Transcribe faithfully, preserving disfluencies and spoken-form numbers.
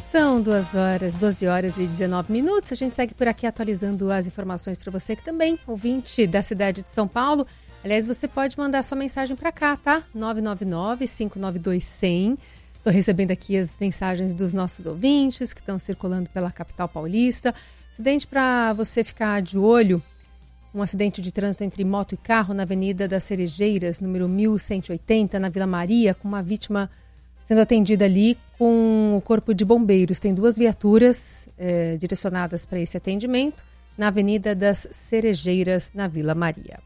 São duas horas, doze horas e dezenove minutos. A gente segue por aqui atualizando as informações para você que também, ouvinte da cidade de São Paulo. Aliás, você pode mandar sua mensagem para cá, tá? nove nove nove, cinco nove dois, zero zero. Estou recebendo aqui as mensagens dos nossos ouvintes que estão circulando pela capital paulista. Acidente para você ficar de olho. Um acidente de trânsito entre moto e carro na Avenida das Cerejeiras, número mil cento e oitenta, na Vila Maria, com uma vítima sendo atendida ali com o corpo de bombeiros. Tem duas viaturas é, direcionadas para esse atendimento na Avenida das Cerejeiras, na Vila Maria.